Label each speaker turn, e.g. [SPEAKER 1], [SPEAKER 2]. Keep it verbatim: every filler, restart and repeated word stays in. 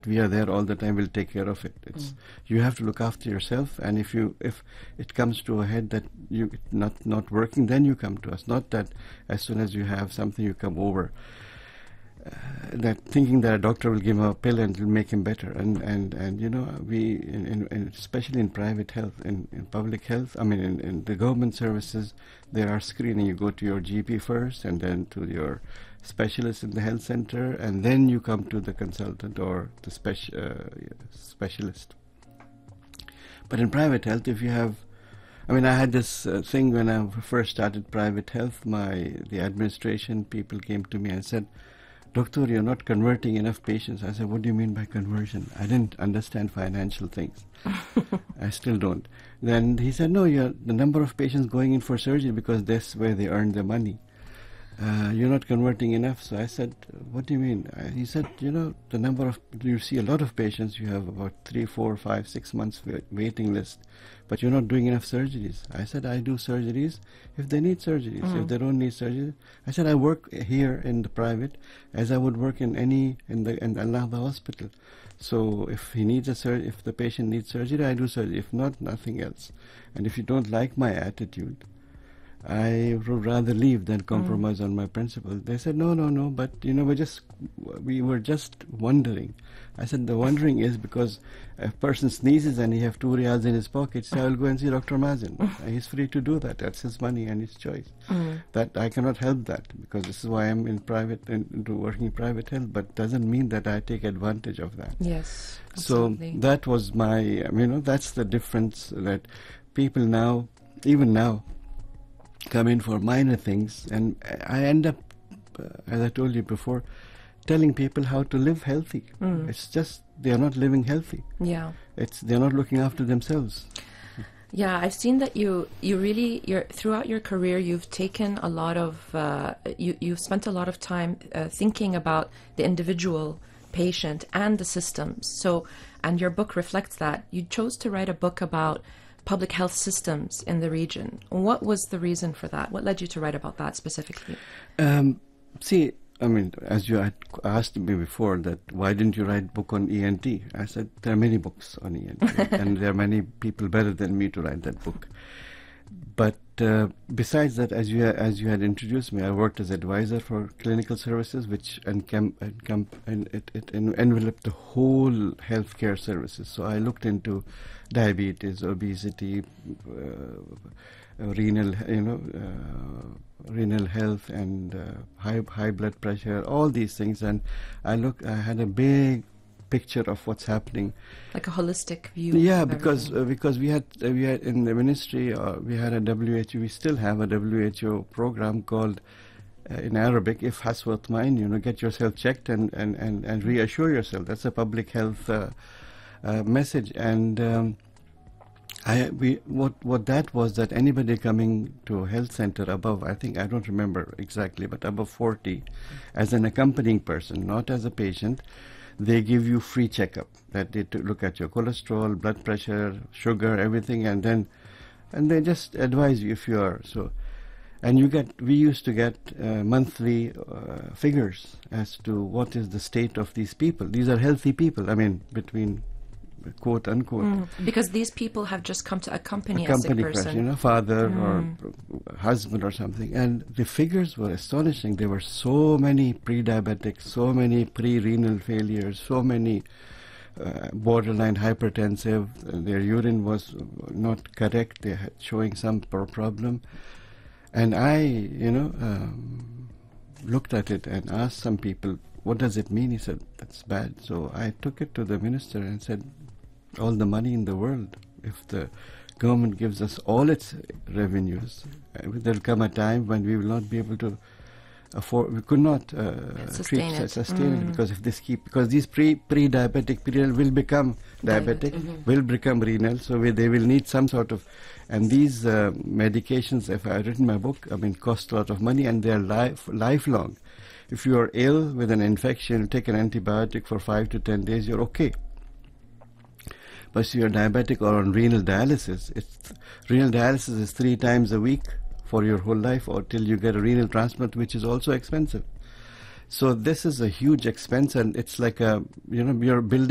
[SPEAKER 1] we are there all the time, we'll take care of it. It's mm. you have to look after yourself, and if you if it comes to a head that you not not working, then you come to us. Not that as soon as you have something you come over. Uh, that thinking that a doctor will give him a pill and it will make him better, and and and you know we in, in, in especially in private health, in, in public health, I mean in, in the government services, there are screening. You go to your G P first, and then to your specialist in the health center, and then you come to the consultant or the speci- uh, specialist. But in private health, if you have, I mean, I had this uh, thing when I first started private health. My the administration people came to me and said, "Doctor, you're not converting enough patients." I said, "What do you mean by conversion?" I didn't understand financial things. I still don't. Then he said, "No, you're, the number of patients going in for surgery, because that's where they earn the money. Uh, you're not converting enough." So I said, "What do you mean?" Uh, he said, "You know, the number of, you see a lot of patients, you have about three, four, five, six months wait, waiting list, but you're not doing enough surgeries." I said, "I do surgeries if they need surgeries. Mm. If they don't need surgery," I said, "I work here in the private as I would work in any, in the in Al-Nahda hospital. So if he needs a sur- if the patient needs surgery, I do surgery. If not, nothing else. And if you don't like my attitude, I would rather leave than compromise mm. on my principles." They said, "No, no, no, but you know, we just we were just wondering." I said, "The wondering is because a person sneezes and he have two riyals in his pocket, so I will go and see Doctor Mazen. He's free to do that. That's his money and his choice. Mm. That I cannot help that, because this is why I'm in private in, into working in private health. But doesn't mean that I take advantage of that."
[SPEAKER 2] Yes, absolutely.
[SPEAKER 1] So that was my, you know, that's the difference, that people now, even now, come in for minor things, and I end up, uh, as I told you before, telling people how to live healthy. Mm. It's just they are not living healthy.
[SPEAKER 2] Yeah,
[SPEAKER 1] it's they're not looking after themselves.
[SPEAKER 2] Yeah, I've seen that you you really you're, throughout your career you've taken a lot of uh, you you've spent a lot of time uh, thinking about the individual patient and the systems. So, and your book reflects that. You chose to write a book about public health systems in the region. What was the reason for that? What led you to write about that specifically?
[SPEAKER 1] Um, see, I mean, as you had asked me before, that why didn't you write a book on E N T? I said, there are many books on E N T, and there are many people better than me to write that book. But uh, besides that, as you as you had introduced me, I worked as advisor for clinical services, which encam- encam- and it, it enveloped the whole healthcare services. So I looked into diabetes, obesity, uh, renal, you know, uh, renal health, and uh, high high blood pressure, all these things. And I look, I had a big picture of what's happening,
[SPEAKER 2] like a holistic view.
[SPEAKER 1] Yeah, because uh, because we had uh, we had in the ministry, uh, we had a W H O. We still have a W H O program called uh, in Arabic, "If Haswat Mine," you know, get yourself checked and and and, and reassure yourself. That's a public health uh, uh, message. And um, I we what what that was, that anybody coming to a health center above, I think, I don't remember exactly, but above forty, as an accompanying person, not as a patient, they give you free checkup. That they to look at your cholesterol, blood pressure, sugar, everything, and then and they just advise you if you are so. And you get, we used to get uh, monthly uh, figures as to what is the state of these people. These are healthy people. I mean, between quote unquote.
[SPEAKER 2] Mm, because these people have just come to accompany,
[SPEAKER 1] accompany
[SPEAKER 2] a sick person.
[SPEAKER 1] person, you know, father
[SPEAKER 2] mm.
[SPEAKER 1] or husband or something. And the figures were astonishing. There were so many pre-diabetics, so many pre-renal failures, so many uh, borderline hypertensive. Their urine was not correct. They had showing some pro- problem. And I, you know, um, looked at it and asked some people, what does it mean? He said, that's bad. So I took it to the minister and said, all the money in the world, if the government gives us all its revenues, there'll come a time when we will not be able to afford, we could not uh,
[SPEAKER 2] sustain
[SPEAKER 1] treat,
[SPEAKER 2] it,
[SPEAKER 1] sustain
[SPEAKER 2] mm.
[SPEAKER 1] it, because if this keep, because these pre, pre-diabetic people will become diabetic, mm-hmm. will become renal, so we, they will need some sort of, and these uh, medications, if I written my book, I mean, cost a lot of money, and they're life, lifelong. If you are ill with an infection, you take an antibiotic for five to ten days, you're okay. But if you're diabetic or on renal dialysis, it's, renal dialysis is three times a week for your whole life, or till you get a renal transplant, which is also expensive. So this is a huge expense, and it's like a, you know, you're building